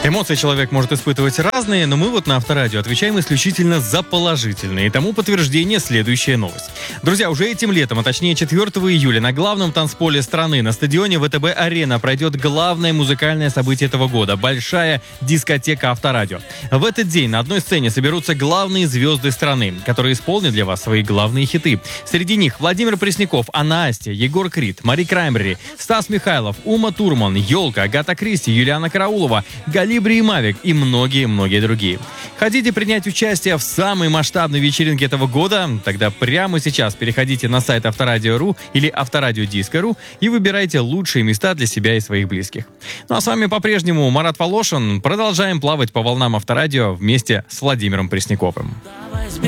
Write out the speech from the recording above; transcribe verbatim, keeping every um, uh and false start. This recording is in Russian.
Эмоции человек может испытывать разные, но мы вот на Авторадио отвечаем исключительно за положительные. И тому подтверждение следующая новость. Друзья, уже этим летом, а точнее четвёртого июля, на главном танцполе страны, на стадионе ВТБ-Арена, пройдет главное музыкальное событие этого года – большая дискотека Авторадио. В этот день на одной сцене соберутся главные звезды страны, которые исполнят для вас свои главные хиты. Среди них Владимир Пресняков, Анна Асти, Егор Крид, Мари Краймбрери, Стас Михайлов, Ума Турман, Ёлка, Агата Кристи, Юлиана Караулова, Галибри и Мавик и многие-многие другие. Хотите принять участие в самой масштабной вечеринке этого года? Тогда прямо сейчас переходите на сайт авторадио точка ру или авторадиодиско точка ру и выбирайте лучшие места для себя и своих близких. Ну а с вами по-прежнему Марат Волошин. Продолжаем плавать по волнам Авторадио вместе с Владимиром Пресняковым.